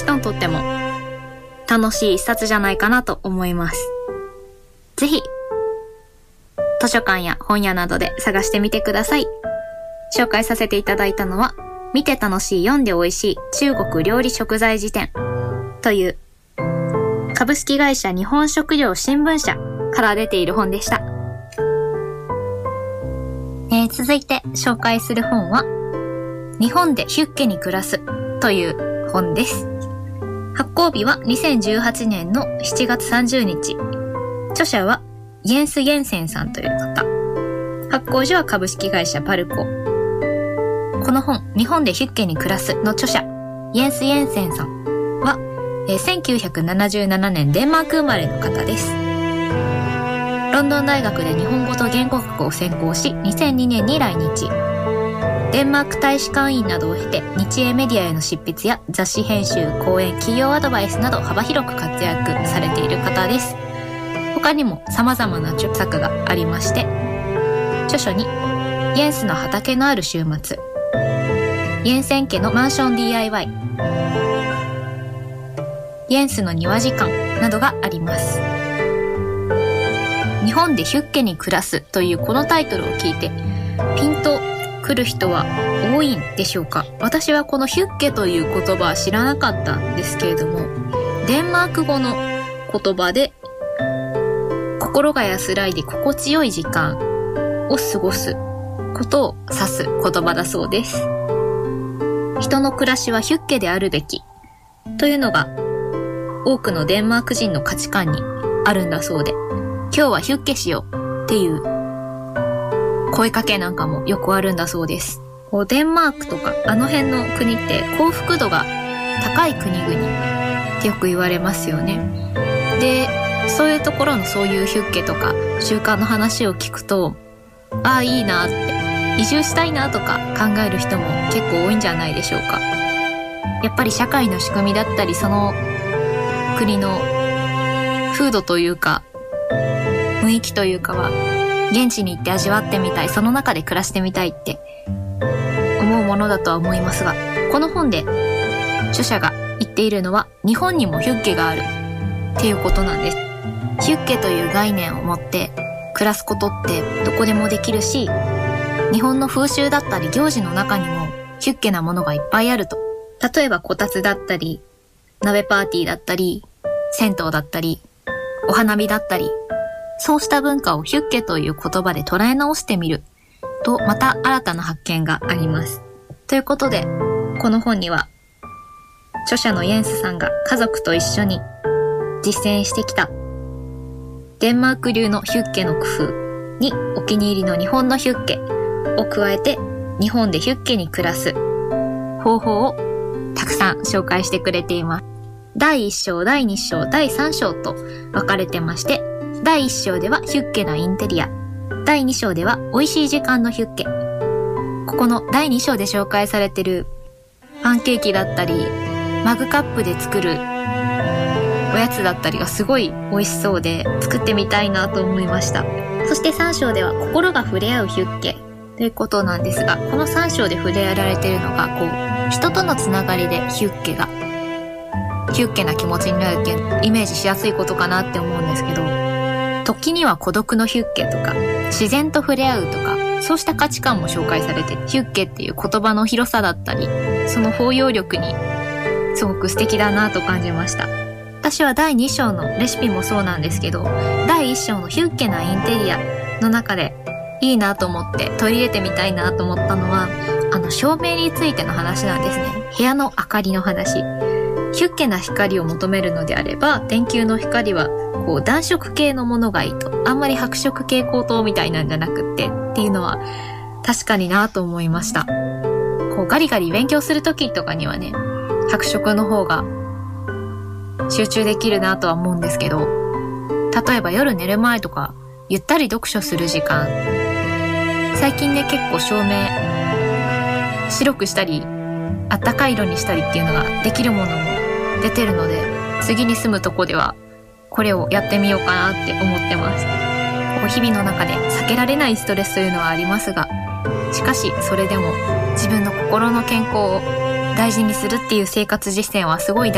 人にとっても楽しい一冊じゃないかなと思います。ぜひ図書館や本屋などで探してみてください。紹介させていただいたのは、見て楽しい読んで美味しい中国料理食材辞典という株式会社日本食料新聞社から出ている本でした。続いて紹介する本は、日本でヒュッケに暮らすという本です。発行日は2018年の7月30日。著者はイェンス・イェンセンさんという方。発行所は株式会社パルコ。この本、日本でヒュッケに暮らすの著者、イェンス・イェンセンさんは、1977年デンマーク生まれの方です。ロンドン大学で日本語と言語学を専攻し、2002年に来日。デンマーク大使館員などを経て、日英メディアへの執筆や雑誌編集、講演、企業アドバイスなど幅広く活躍されている方です。他にも様々な著作がありまして、著書に、イエンスの畑のある週末、イエンセン家のマンション DIY、イエンスの庭時間などがあります。日本でヒュッケに暮らすというこのタイトルを聞いて、ピンと来る人は多いんでしょうか。私はこのヒュッケという言葉は知らなかったんですけれども、デンマーク語の言葉で、心が安らいで心地よい時間を過ごすことを指す言葉だそうです。人の暮らしはヒュッケであるべきというのが多くのデンマーク人の価値観にあるんだそうで、今日はヒュッケしようっていう声かけなんかもよくあるんだそうです。デンマークとかあの辺の国って幸福度が高い国々ってよく言われますよね。で、そういうところのそういうヒュッケとか習慣の話を聞くと、ああいいなって、移住したいなとか考える人も結構多いんじゃないでしょうか。やっぱり社会の仕組みだったり、その国の風土というか雰囲気というかは現地に行って味わってみたい、その中で暮らしてみたいって思うものだとは思いますが、この本で著者が言っているのは、日本にもヒュッケがあるっていうことなんです。ヒュッケという概念を持って暮らすことってどこでもできるし、日本の風習だったり行事の中にもヒュッケなものがいっぱいあると。例えばこたつだったり、鍋パーティーだったり、銭湯だったり、お花見だったり、そうした文化をヒュッケという言葉で捉え直してみると、また新たな発見があります。ということで、この本には著者のイエンスさんが家族と一緒に実践してきたデンマーク流のヒュッケの工夫にお気に入りの日本のヒュッケを加えて、日本でヒュッケに暮らす方法をたくさん紹介してくれています。第1章、第2章、第3章と分かれてまして、第1章ではヒュッケのインテリア、第2章では美味しい時間のヒュッケ。ここの第2章で紹介されているパンケーキだったり、マグカップで作るおやつだったりがすごい美味しそうで、作ってみたいなと思いました。そして3章では心が触れ合うヒュッケということなんですが、この3章で触れ合われているのが、人とのつながりでヒュッケな気持ちになるっていうイメージしやすいことかなって思うんですけど、時には孤独のヒュッケとか自然と触れ合うとか、そうした価値観も紹介されて、ヒュッケっていう言葉の広さだったり、その包容力にすごく素敵だなと感じました。私は第2章のレシピもそうなんですけど、第1章のヒュッケなインテリアの中でいいなと思って取り入れてみたいなと思ったのは、照明についての話なんですね。部屋の明かりの話。ヒュッケな光を求めるのであれば、電球の光は暖色系のものがいいと。あんまり白色蛍光灯みたいなんじゃなくってっていうのは確かになと思いました。ガリガリ勉強するときとかにはね、白色の方が集中できるなとは思うんですけど、例えば夜寝る前とかゆったり読書する時間、最近ね、結構照明白くしたりあったかい色にしたりっていうのができるものも出てるので、次に住むとこではこれをやってみようかなって思ってます。日々の中で避けられないストレスというのはありますが、しかしそれでも自分の心の健康を大事にするっていう生活実践はすごい大事